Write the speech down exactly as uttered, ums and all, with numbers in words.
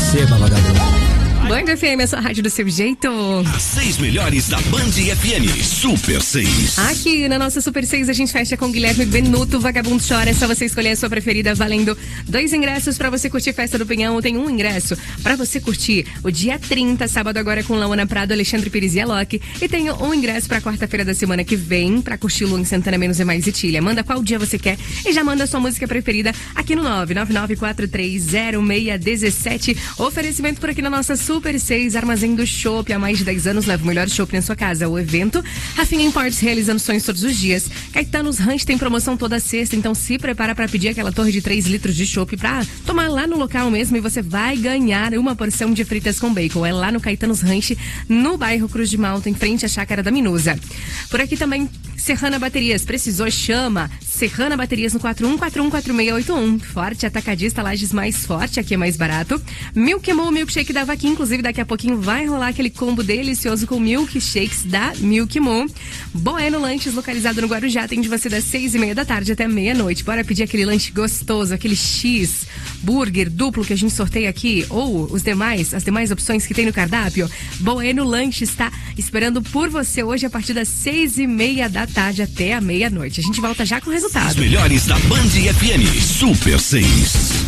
Receba, vagabundo. Band F M, a sua rádio do seu jeito. As seis melhores da Band F M, Super seis. Aqui na nossa Super seis a gente fecha com Guilherme Benuto, Vagabundo Chora. É só você escolher a sua preferida, valendo dois ingressos pra você curtir Festa do Pinhão. Tem um ingresso pra você curtir o dia trinta, sábado agora, com Laona Prado, Alexandre Pires e Alok. E tem um ingresso pra quarta-feira da semana que vem, pra curtir Luan Santana, Menos e Mais e Tília. Manda qual dia você quer e já manda a sua música preferida aqui no nove nove nove quatro três zero seis um sete. Oferecimento por aqui na nossa Super seis, Armazém do Chopp. Há mais de dez anos leva o melhor chopp na sua casa. O evento Rafinha Imports, realizando sonhos todos os dias. Caetanos Ranch tem promoção toda sexta, então se prepara para pedir aquela torre de três litros de chopp pra tomar lá no local mesmo, e você vai ganhar uma porção de fritas com bacon. É lá no Caetanos Ranch, no bairro Cruz de Malta, em frente à Chácara da Minusa. Por aqui também Serrana Baterias. Precisou, chama Serrana Baterias no quatro um quatro um quatro seis oito um. Forte Atacadista, Lages mais forte, aqui é mais barato. Milk Mo, milkshake da Vaquinha. Inclusive, daqui a pouquinho vai rolar aquele combo delicioso com milkshakes da Milk Mo. Bueno Lanches, localizado no Guarujá, tem de você das seis e meia da tarde até meia-noite. Bora pedir aquele lanche gostoso, aquele X burger duplo que a gente sorteia aqui, ou os demais, as demais opções que tem no cardápio. Bueno Lanches está esperando por você hoje a partir das seis e meia da tarde até a meia-noite. A gente volta já com o resultado. Os melhores da Band F M, Super seis.